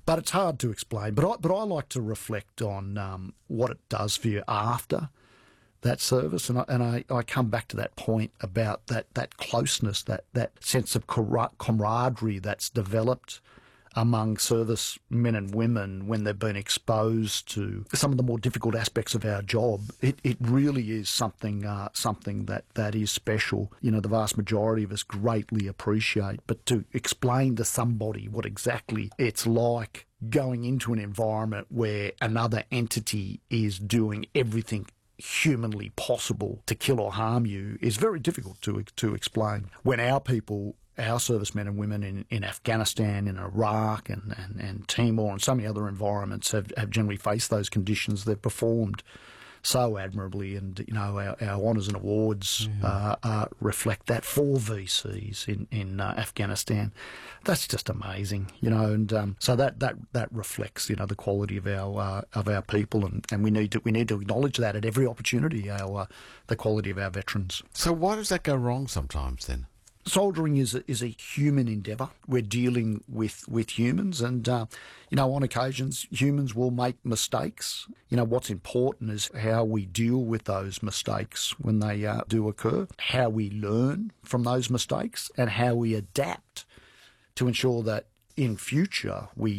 But it's hard to explain. But I like to reflect on what it does for you after that service, and I come back to that point about that closeness, that sense of camaraderie that's developed among service men and women when they've been exposed to some of the more difficult aspects of our job. It really is something that is special. You know, the vast majority of us greatly appreciate, but to explain to somebody what exactly it's like going into an environment where another entity is doing everything humanly possible to kill or harm you is very difficult to explain. When our servicemen and women in Afghanistan, in Iraq and Timor and so many other environments have generally faced those conditions, they've performed so admirably, and you know our honours and awards reflect that. 4 VCs in Afghanistan, that's just amazing, you know, and so that reflects, you know, the quality of our people, and we need to acknowledge that at every opportunity, the quality of our veterans. So why does that go wrong sometimes then? Soldiering is a human endeavour. We're dealing with humans, and you know, on occasions humans will make mistakes. You know, what's important is how we deal with those mistakes when they do occur, how we learn from those mistakes, and how we adapt to ensure that in future we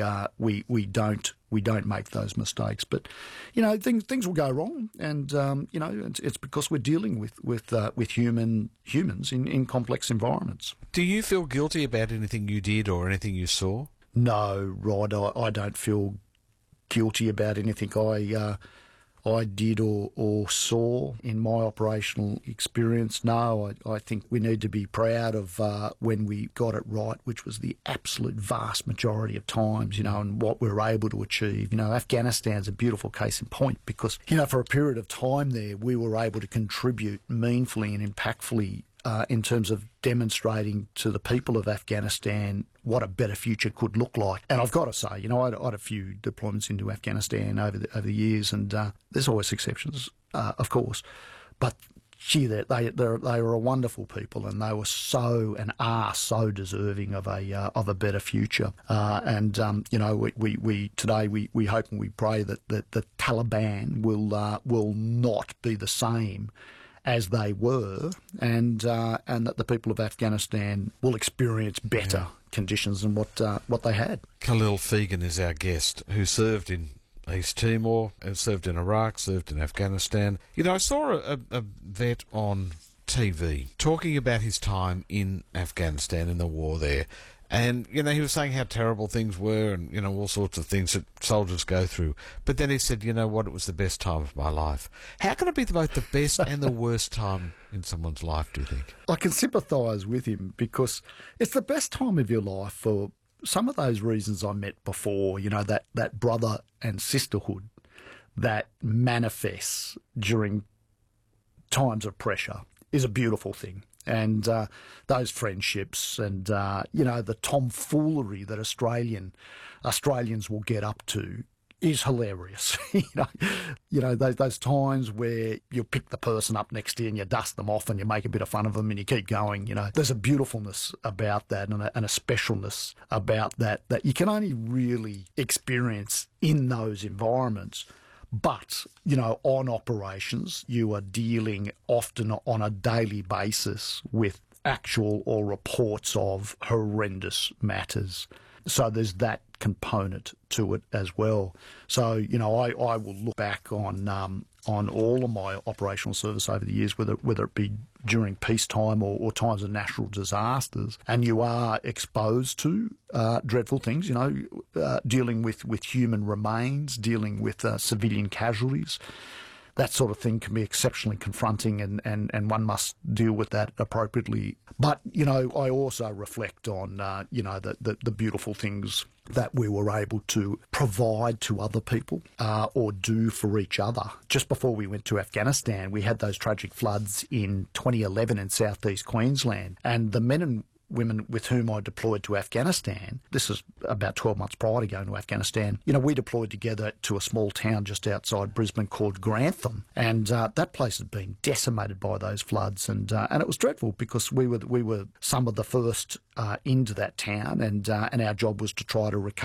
don't make those mistakes. But you know, things will go wrong, and you know, it's because we're dealing with humans in complex environments. Do you feel guilty about anything you did or anything you saw? No, Rod, I don't feel guilty about anything I did or saw in my operational experience. No, I think we need to be proud of when we got it right, which was the absolute vast majority of times, you know, and what we were able to achieve. You know, Afghanistan's a beautiful case in point because, you know, for a period of time there, we were able to contribute meaningfully and impactfully in terms of demonstrating to the people of Afghanistan what a better future could look like. And I've got to say, you know, I had a few deployments into Afghanistan over the years, and there's always exceptions, of course. But gee, they were a wonderful people, and they were so and are so deserving of a better future. You know, we today we hope and we pray that the Taliban will not be the same as they were, and that the people of Afghanistan will experience better conditions than what they had. Khalil Fegan is our guest, who served in East Timor and served in Iraq, served in Afghanistan. You know, I saw a vet on TV talking about his time in Afghanistan in the war there. And, you know, he was saying how terrible things were and, you know, all sorts of things that soldiers go through. But then he said, you know what, it was the best time of my life. How can it be both the best and the worst time in someone's life, do you think? I can sympathise with him because it's the best time of your life for some of those reasons I met before, you know, that brother and sisterhood that manifests during times of pressure is a beautiful thing. And those friendships and, you know, the tomfoolery that Australians will get up to is hilarious. you know those times where you pick the person up next to you and you dust them off and you make a bit of fun of them and you keep going. You know, there's a beautifulness about that and a specialness about that you can only really experience in those environments. But, you know, on operations, you are dealing often on a daily basis with actual or reports of horrendous matters. So there's that component to it as well. So, you know, I will look back on all of my operational service over the years, whether it be during peacetime or times of natural disasters, and you are exposed to dreadful things, you know, dealing with human remains, dealing with civilian casualties. That sort of thing can be exceptionally confronting, and one must deal with that appropriately. But, you know, I also reflect on, you know, the beautiful things that we were able to provide to other people or do for each other. Just before we went to Afghanistan, we had those tragic floods in 2011 in southeast Queensland, and the men and women with whom I deployed to Afghanistan, this is about 12 months prior to going to Afghanistan, you know, we deployed together to a small town just outside Brisbane called Grantham, and that place had been decimated by those floods, and it was dreadful because we were some of the first into that town, and our job was to try to recover